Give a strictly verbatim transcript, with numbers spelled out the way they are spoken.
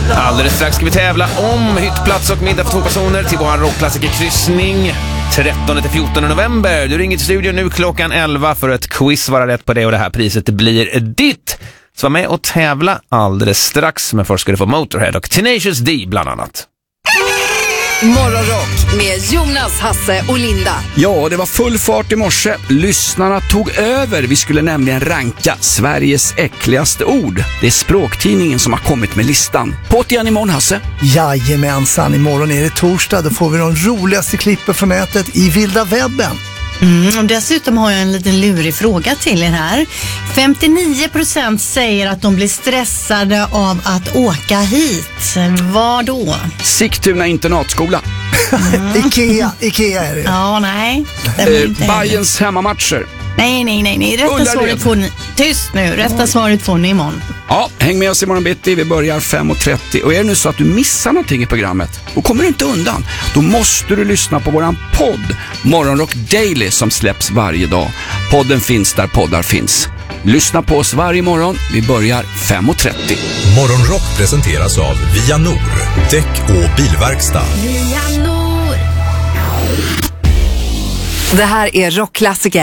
Alldeles strax ska vi tävla om hyttplats och middag för två personer till vår rockklassikerkryssning trettonde till fjortonde november. Du ringer till studion nu klockan elva för ett quiz, vara rätt på det, och det här priset blir ditt. Så var med och tävla alldeles strax, men först ska du få Motorhead och Tenacious D bland annat. Morgonrock med Jonas, Hasse och Linda. Ja, det var full fart i morse. Lyssnarna tog över. Vi skulle nämligen ranka Sveriges äckligaste ord. Det är Språktidningen som har kommit med listan. På igen imorgon, Hasse. Jajamensan, imorgon är det torsdag. Då får vi de roligaste klippen från nätet i vilda webben. Mm, och dessutom har jag en liten lurig fråga till er här. femtionio procent säger att de blir stressade av att åka hit. Vad då? Sigtuna internatskola. Mm. Ikea, Ikea är det. Ja, nej. Eh, Bajens hemmamatcher. Nej, nej, nej, nej. Rätta Ullared. svaret får ni. Tyst nu. Rätta svaret får ni imorgon. Ja, häng med oss imorgon bitti. Vi börjar fem och trettio. Och är det nu så att du missar någonting i programmet, då kommer du inte undan. Då måste du lyssna på våran podd Morgonrock Daily som släpps varje dag. Podden finns där poddar finns. Lyssna på oss varje morgon. Vi börjar fem och trettio. Morgonrock presenteras av Vianor, däck och bilverkstad. Det här är rockklassiker.